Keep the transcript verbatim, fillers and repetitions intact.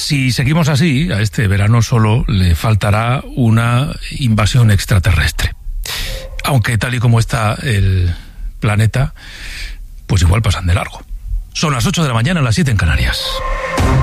Si seguimos así, a este verano solo le faltará una invasión extraterrestre. Aunque tal y como está el planeta, pues igual pasan de largo. Son las ocho de la mañana, las siete en Canarias.